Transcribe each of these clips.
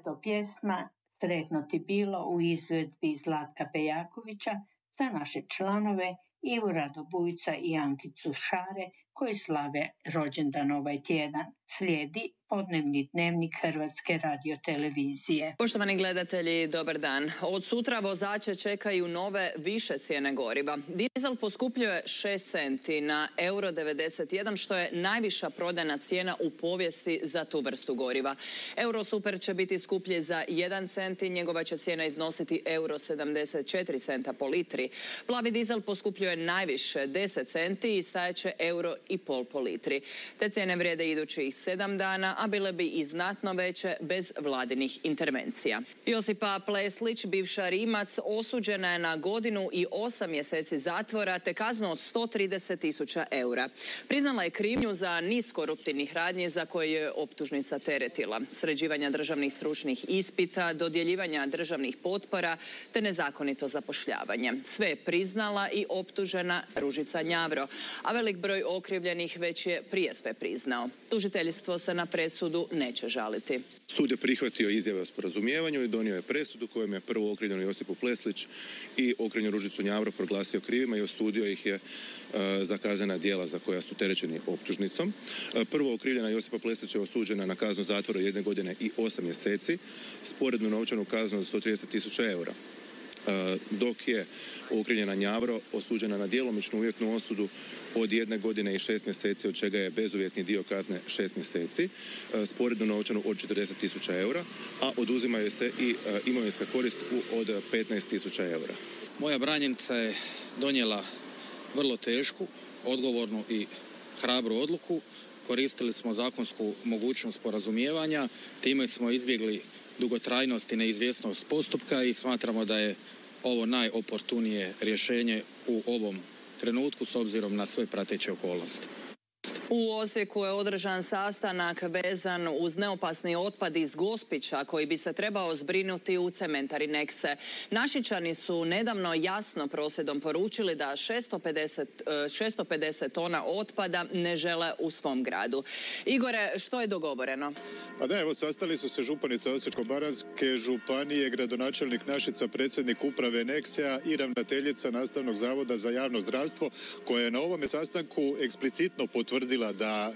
umjesto pjesma Sretno ti bilo u izvedbi Zlatka Pejakovića za naše članove Ivu Radobujca i Ankicu Šare koji slave rođendan ovaj tjedan. Slijedi podnevni dnevnik Hrvatske radiotelevizije. Poštovani gledatelji, dobar dan. Od sutra vozače čekaju nove više cijene goriva. Dizel poskupljuje 6 centi na €91, što je najviša prodajna cijena u povijesti za tu vrstu goriva. Eurosuper će biti skuplji za 1 cent i njegova će cijena iznositi €74 po litri. Plavi dizel poskupljuje najviše 10 centi i stajeće €1,5 po litri. Te cijene vrijede idućih 7 dana, a bile bi i znatno veće bez vladinih intervencija. Josipa Pleslić, bivša Rimac, osuđena je na 1 godinu i 8 mjeseci zatvora te kaznu od 130.000 eura. Priznala je krivnju za niz koruptivnih radnji za koje je optužnica teretila. Sređivanja državnih stručnih ispita, dodjeljivanja državnih potpora te nezakonito zapošljavanje. Sve je priznala i optužena Ružica Njavro, a velik broj okrivljenih već je prije sve priznao. Tužiteljstvo se na presudu neće žaliti. Sud je prihvatio izjave o sporazumijevanju i donio je presudu kojom je prvo okrivljenu Josipu Pleslić i okrivljenu Ružicu Njavro proglasio krivima i osudio ih je za kaznena djela za koja su terećeni optužnicom. Prvo okrivljena Josipa Pleslić je osuđena na kaznu zatvora 1 godine i 8 mjeseci, sporednu novčanu kaznu od 130.000 eura. Dok je okrivljena Njavro osuđena na djelomičnu uvjetnu osudu od 1 godine i 6 mjeseci, od čega je bezuvjetni dio kazne 6 mjeseci, sporednu novčanu od 40.000 eura, a oduzimaju se i imovinska korist od 15.000 eura. Moja branjenica je donijela vrlo tešku, odgovornu i hrabru odluku. Koristili smo zakonsku mogućnost sporazumijevanja, time smo izbjegli dugotrajnost i neizvjesnost postupka i smatramo da je ovo najoportunije rješenje u ovom trenutku s obzirom na sve prateće okolnosti. U Osijeku je održan sastanak vezan uz neopasni otpad iz Gospića koji bi se trebao zbrinuti u cementari Nexe. Našičani su nedavno jasno prosvjedom poručili da 650 tona otpada ne žele u svom gradu. Igore, što je dogovoreno? Pa da, evo, sastali su se županica Osječko-baranjske županije, gradonačelnik Našica, predsjednik uprave Nexea i ravnateljica Nastavnog zavoda za javno zdravstvo, koja je na ovome sastanku eksplicitno potvrdila da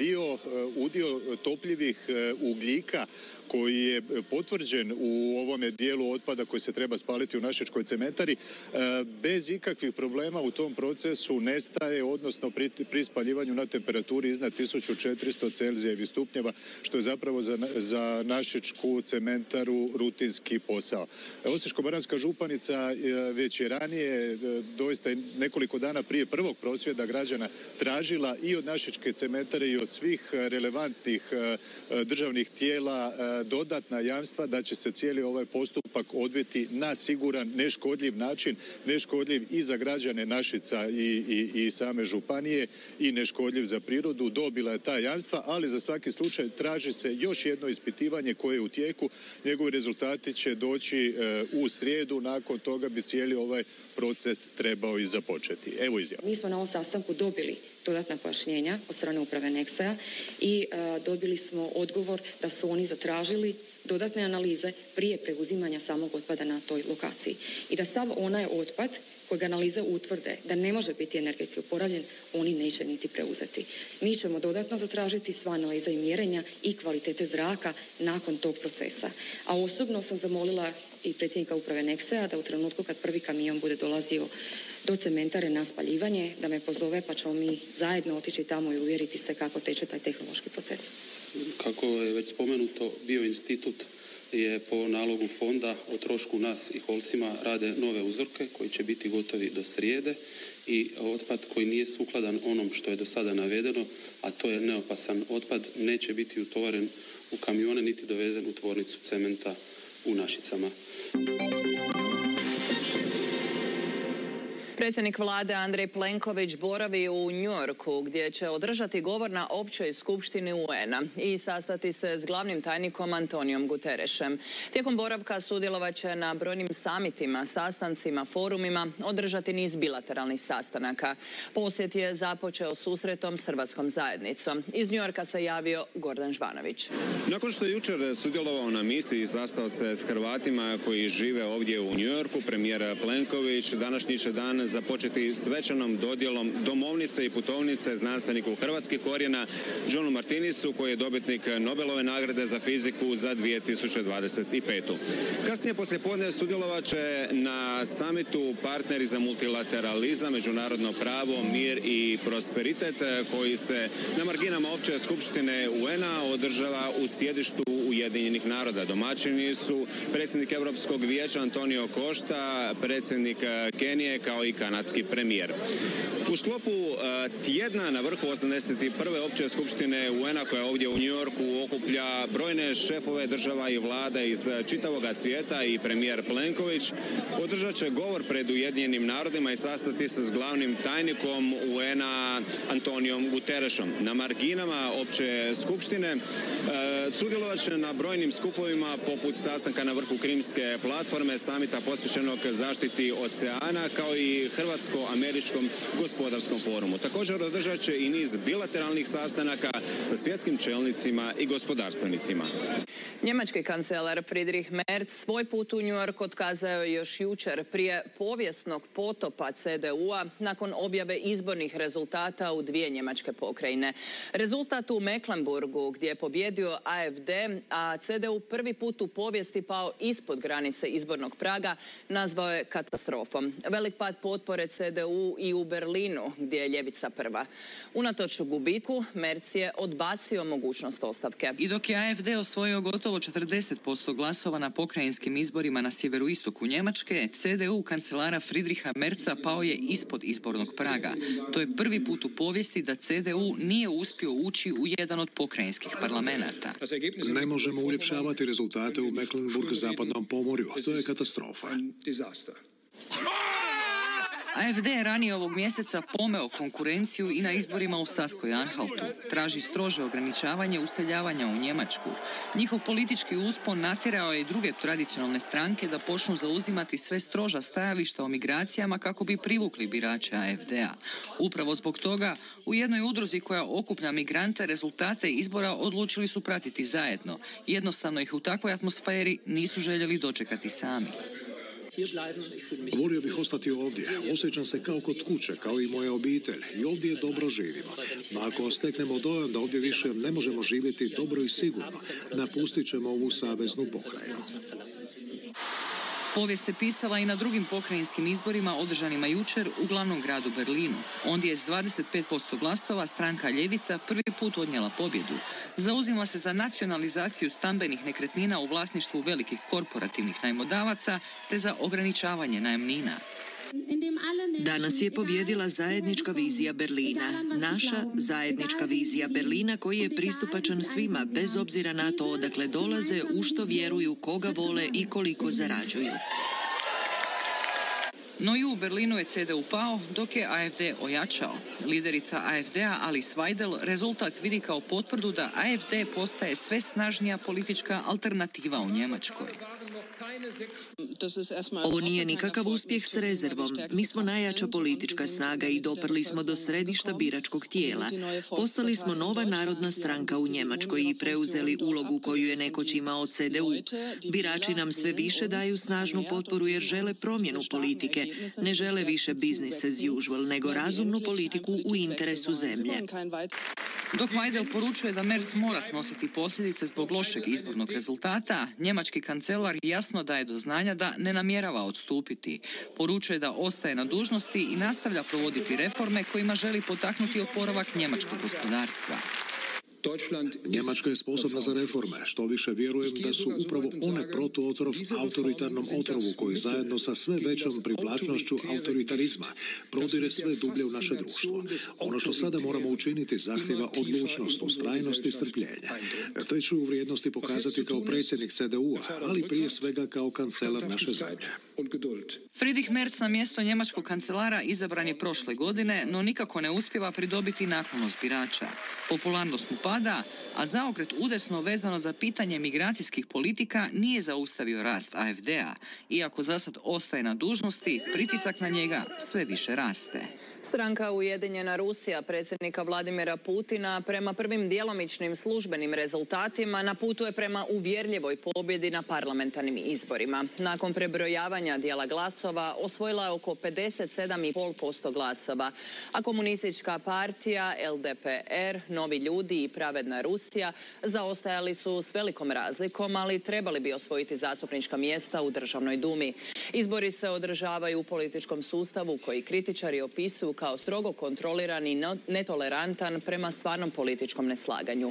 udio topljivih ugljika koji je potvrđen u ovome dijelu otpada koji se treba spaliti u našičkoj cementari, bez ikakvih problema u tom procesu nestaje, odnosno pri spaljivanju na temperaturi iznad 1400 Celzijevih stupnjeva, što je zapravo za našičku cementaru rutinski posao. Osječko-baranjska županica već je ranije, doista nekoliko dana prije prvog prosvjeda građana, tražila i od našičke cementare i od svih relevantnih državnih tijela dodatna jamstva da će se cijeli ovaj postupak odviti na siguran, neškodljiv način, neškodljiv i za građane Našica i same županije i neškodljiv za prirodu. Dobila je ta jamstva, ali za svaki slučaj traži se još jedno ispitivanje koje je u tijeku. Njegovi rezultati će doći u srijedu, nakon toga bi cijeli ovaj proces trebao i započeti. Evo izjava. Mi smo na ovom sastanku dobili dodatna pojašnjenja od strane uprave Nexea i dobili smo odgovor da su oni zatražili dodatne analize prije preuzimanja samog otpada na toj lokaciji. I da sav onaj otpad kojeg analize utvrde da ne može biti energetski oporavljen, oni neće niti preuzeti. Mi ćemo dodatno zatražiti sva analiza i mjerenja i kvalitete zraka nakon tog procesa. A osobno sam zamolila i predsjednika uprave Nexea da u trenutku kad prvi kamion bude dolazio do cementare na spaljivanje, da me pozove pa ćemo mi zajedno otići tamo i uvjeriti se kako teče taj tehnološki proces. Kako je već spomenuto, Bioinstitut je po nalogu fonda o trošku nas i Holcima rade nove uzorke koji će biti gotovi do srijede i otpad koji nije sukladan onom što je do sada navedeno, a to je neopasan otpad, neće biti utovaren u kamione niti dovezen u tvornicu cementa u Našicama. Predsjednik vlade Andrej Plenković boravi u Njujorku gdje će održati govor na općoj skupštini UN-a i sastati se s glavnim tajnikom Antonijom Guterresem. Tijekom boravka sudjelovat će na brojnim samitima, sastancima, forumima, održati niz bilateralnih sastanaka. Posjet je započeo susretom s hrvatskom zajednicom. Iz Njujorka se javio Gordan Žvanović. Nakon što je jučer sudjelovao na misiji i sastao se s Hrvatima koji žive ovdje u Njujorku, premijer Plenković današnji će dan započeti svečanom dodjelom domovnice i putovnice znanstveniku hrvatskih korijena Johnu Martinisu, koji je dobitnik Nobelove nagrade za fiziku za 2025. Kasnije poslijepodne sudjelovat će na samitu Partneri za multilateralizam, međunarodno pravo, mir i prosperitet, koji se na marginama opće skupštine UN-a održava u sjedištu Ujedinjenih naroda. Domaćini su predsjednik Europskog vijeća Antonio Costa, predsjednik Kenije kao i kanadski premijer. U sklopu tjedna na vrhu 81. opće skupštine UN-a koja ovdje u Njujorku okuplja brojne šefove država i vlada iz čitavog svijeta i premijer Plenković održat će govor pred Ujedinjenim narodima i sastati se s glavnim tajnikom UN-a Antonijom Guterresom. Na marginama opće skupštine sudjelovat će na brojnim skupovima poput sastanka na vrhu Krimske platforme, samita posvećenog zaštiti oceana kao i Hrvatsko-američkom gospodarskom forumu. Također održat će i niz bilateralnih sastanaka sa svjetskim čelnicima i gospodarstvenicima. Njemački kancelar Friedrich Merz svoj put u New York otkazao je još jučer prije povijesnog potopa CDU-a nakon objave izbornih rezultata u dvije njemačke pokrajine. Rezultat u Mecklenburgu gdje je pobjedio AfD, a CDU prvi put u povijesti pao ispod granice izbornog praga, nazvao je katastrofom. Velik pad potpore CDU i u Berlinu gdje je ljevica prva. Unatoč gubitku, Merz je odbacio mogućnost ostavke. I dok je AfD osvojio gotovo 40% glasova na pokrajinskim izborima na sjeveroistoku Njemačke, CDU kancelara Friedricha Merza pao je ispod izbornog praga. To je prvi put u povijesti da CDU nije uspio ući u jedan od pokrajinskih parlamenata. Ne možemo uljepšavati rezultate u Mecklenburg-zapadnom pomorju. To je katastrofa. AfD je ranije ovog mjeseca pomeo konkurenciju i na izborima u Saskoj-Anhaltu. Traži strože ograničavanje useljavanja u Njemačku. Njihov politički uspon natjerao je i druge tradicionalne stranke da počnu zauzimati sve stroža stajališta o migracijama kako bi privukli birače AfD-a. Upravo zbog toga, u jednoj udruzi koja okuplja migrante, rezultate izbora odlučili su pratiti zajedno. Jednostavno ih u takvoj atmosferi nisu željeli dočekati sami. Volio bih ostati ovdje. Osjećam se kao kod kuće, kao i moja obitelj. I ovdje dobro živimo. No ako steknemo dojam da ovdje više ne možemo živjeti dobro i sigurno, napustit ćemo ovu saveznu pokrajinu. Povijest se pisala i na drugim pokrajinskim izborima održanima jučer u glavnom gradu Berlinu. Ondje je s 25% glasova stranka Ljevica prvi put odnijela pobjedu. Zauzima se za nacionalizaciju stambenih nekretnina u vlasništvu velikih korporativnih najmodavaca te za ograničavanje najamnina. Danas je pobjedila zajednička vizija Berlina. Naša zajednička vizija Berlina koji je pristupačan svima bez obzira na to odakle dolaze, u što vjeruju, koga vole i koliko zarađuju. No i u Berlinu je CDU pao, dok je AfD ojačao. Liderica AfD-a Alice Weidel rezultat vidi kao potvrdu da AfD postaje sve snažnija politička alternativa u Njemačkoj. Ovo nije nikakav uspjeh s rezervom. Mi smo najjača politička snaga i doprli smo do središta biračkog tijela. Postali smo nova narodna stranka u Njemačkoj i preuzeli ulogu koju je nekoć imao CDU. Birači nam sve više daju snažnu potporu jer žele promjenu politike. Ne žele više business as usual, nego razumnu politiku u interesu zemlje. Dok Weidel poručuje da Merz mora snositi posljedice zbog lošeg izbornog rezultata, njemački kancelar jasno daje do znanja da ne namjerava odstupiti. Poručuje da ostaje na dužnosti i nastavlja provoditi reforme kojima želi potaknuti oporavak njemačkog gospodarstva. Njemačka je sposobna za reforme, što više vjerujem da su upravo one protuotrov autoritarnom otrovu koji zajedno sa sve većom privlačnošću autoritarizma prodire sve dublje u naše društvo. Ono što sada moramo učiniti zahtjeva odlučnost, ustrajnost i strpljenje. Te ću vrijednosti pokazati kao predsjednik CDU-a, ali prije svega kao kancelar naše zemlje. Friedrich Merz na mjesto njemačkog kancelara izabran je prošle godine, no nikako ne uspijeva pridobiti naklonost birača. Popularnost mu pada, a zaokret udesno vezano za pitanje migracijskih politika nije zaustavio rast AfD-a. Iako zasad ostaje na dužnosti, pritisak na njega sve više raste. Stranka Ujedinjena Rusija predsjednika Vladimira Putina prema prvim djelomičnim službenim rezultatima na putu je prema uvjerljivoj pobjedi na parlamentarnim izborima. Nakon prebrojavanja dijela glasova osvojila je oko 57,5% glasova, a komunistička partija, LDPR, Novi ljudi i Pravedna Rusija zaostajali su s velikom razlikom, ali trebali bi osvojiti zastupnička mjesta u Državnoj dumi. Izbori se održavaju u političkom sustavu koji kritičari opisuju kao strogo kontroliran i netolerantan prema stvarnom političkom neslaganju.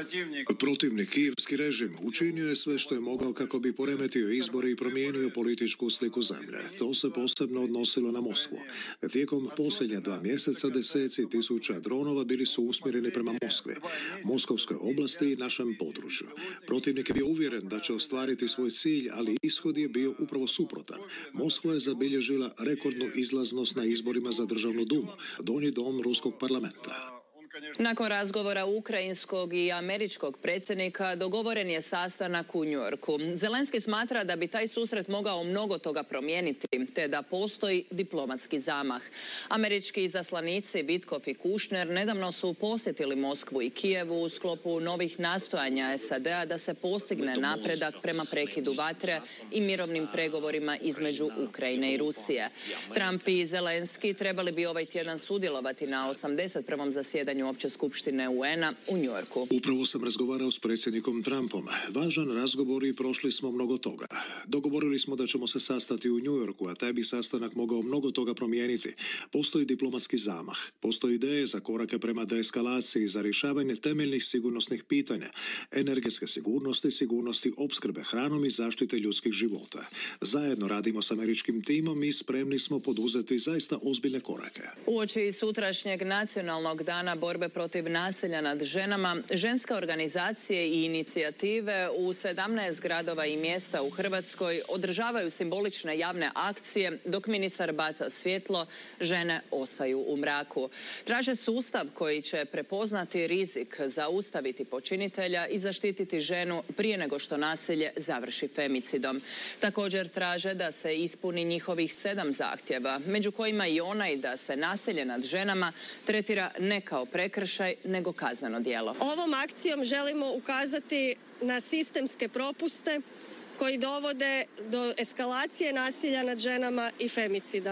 Protivnik, kijevski režim, učinio je sve što je mogao kako bi poremetio izbore i promijenio političku sliku zemlje. To se posebno odnosilo na Moskvu. Tijekom posljednja 2 mjeseca deseci tisuća dronova bili su usmjereni prema Moskvi, Moskovskoj oblasti i našem području. Protivnik je bio uvjeren da će ostvariti svoj cilj, ali ishod je bio upravo suprotan. Moskva je zabilježila rekordnu izlaznost na izborima za Državnu dumu, donji dom ruskog parlamenta. Nakon razgovora ukrajinskog i američkog predsjednika dogovoren je sastanak u Njujorku. Zelenski smatra da bi taj susret mogao mnogo toga promijeniti, te da postoji diplomatski zamah. Američki izaslanici Witkoff i Kushner nedavno su posjetili Moskvu i Kijevu u sklopu novih nastojanja SAD-a da se postigne napredak prema prekidu vatre i mirovnim pregovorima između Ukrajine i Rusije. Trump i Zelenski trebali bi ovaj tjedan sudjelovati na 81. zasjedanju Opće skupštine UN-a u Njujorku. Upravo sam razgovarao s predsjednikom Trumpom. Važan razgovor i prošli smo mnogo toga. Dogovorili smo da ćemo se sastati u Njujorku, a taj bi sastanak mogao mnogo toga promijeniti. Postoji diplomatski zamah. Postoji ideje za korake prema deeskalaciji, za rješavanje temeljnih sigurnosnih pitanja, energetske sigurnosti, sigurnosti opskrbe hranom i zaštite ljudskih života. Zajedno radimo s američkim timom i spremni smo poduzeti zaista ozbiljne korake. Uoči sutrašnjeg nacionalnog dana borbe protiv nasilja nad ženama, ženske organizacije i inicijative u 17 gradova i mjesta u Hrvatskoj održavaju simbolične javne akcije dok ministar baca svjetlo, žene ostaju u mraku. Traže sustav koji će prepoznati rizik, zaustaviti počinitelja i zaštititi ženu prije nego što nasilje završi femicidom. Također traže da se ispuni njihovih 7 zahtjeva, među kojima i onaj da se nasilje nad ženama tretira ne kao prekršaj, nego kazneno djelo. Ovom akcijom želimo ukazati na sistemske propuste koji dovode do eskalacije nasilja nad ženama i femicida.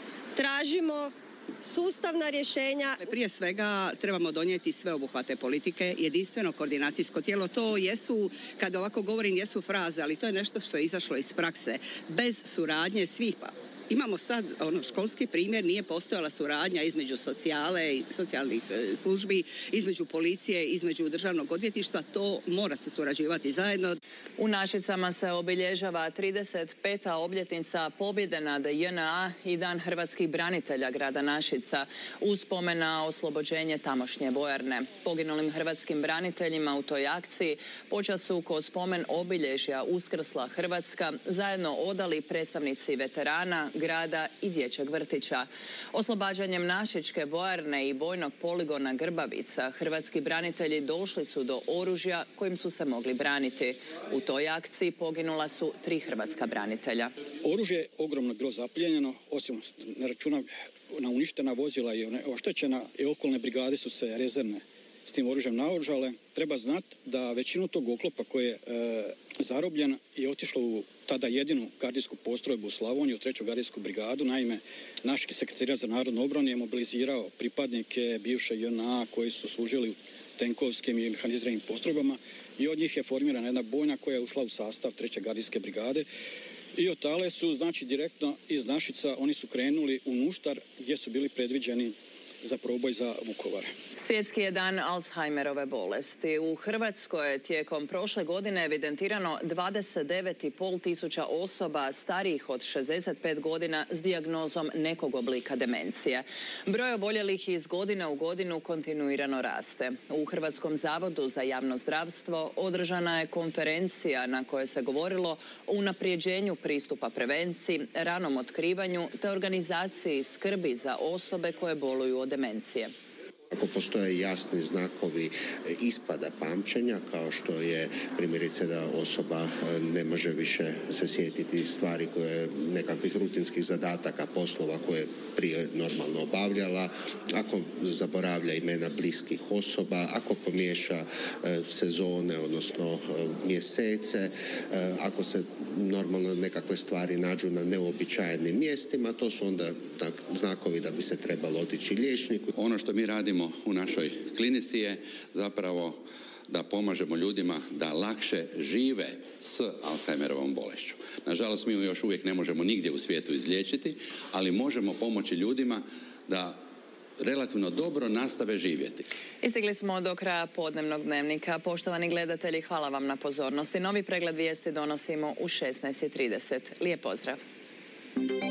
Tražimo sustavna rješenja. Prije svega trebamo donijeti sveobuhvatne politike, jedinstveno koordinacijsko tijelo. To jesu, kada ovako govorim, jesu fraze, ali to je nešto što je izašlo iz prakse. Bez suradnje svih, imamo sad školski primjer, nije postojala suradnja između socijale i socijalnih službi, između policije, između državnog odvjetništva, to mora se surađivati zajedno. U Našicama se obilježava 35. obljetnica pobjede nad JNA i Dan hrvatskih branitelja grada Našica uz spomen na oslobođenje tamošnje vojarne. Poginulim hrvatskim braniteljima u toj akciji počast su kod spomen obilježja uskrsla Hrvatska zajedno odali predstavnici veterana, grada i dječjeg vrtića. Oslobađanjem Našičke vojarne i vojnog poligona Grbavica, hrvatski branitelji došli su do oružja kojim su se mogli braniti. U toj akciji poginula su 3 hrvatska branitelja. Oružje je ogromno bilo zaplijenjeno, osim na računa na uništena vozila i oštećena i okolne brigade su se rezervne s tim oružjem naoružale. Treba znati da većinu tog oklopa koji je zarobljen je otišlo u tada jedinu gardijsku postrojbu u Slavoniji, u 3. gardijsku brigadu. Naime, naš sekretarijat za narodnu obranu je mobilizirao pripadnike bivše JNA koji su služili u tenkovskim i mehaniziranim postrojbama i od njih je formirana jedna bojna koja je ušla u sastav 3. gardijske brigade. I otale su, znači, direktno iz Našica, oni su krenuli u Nuštar gdje su bili predviđeni za proboj za Vukovar. Svjetski je dan Alzheimerove bolesti. U Hrvatskoj je tijekom prošle godine evidentirano 29,5 tisuća osoba starijih od 65 godina s dijagnozom nekog oblika demencije. Broj oboljelih iz godine u godinu kontinuirano raste. U Hrvatskom zavodu za javno zdravstvo održana je konferencija na kojoj se govorilo o unaprijeđenju pristupa prevenciji, ranom otkrivanju te organizaciji skrbi za osobe koje boluju od demencije. Ako postoje jasni znakovi ispada pamćenja, kao što je primjerice da osoba ne može više se sjetiti stvari koje nekakvih rutinskih zadataka, poslova koje prije normalno obavljala, ako zaboravlja imena bliskih osoba, ako pomiješa sezone, odnosno mjesece, ako se normalno nekakve stvari nađu na neuobičajenim mjestima, to su onda znakovi da bi se trebalo otići liječniku. Ono što mi radimo u našoj klinici je zapravo da pomažemo ljudima da lakše žive s Alzheimerovom bolešću. Nažalost, mi ju još uvijek ne možemo nigdje u svijetu izliječiti, ali možemo pomoći ljudima da relativno dobro nastave živjeti. Istigli smo do kraja podnevnog dnevnika. Poštovani gledatelji, hvala vam na pozornosti. Novi pregled vijesti donosimo u 16:30. Lijep pozdrav!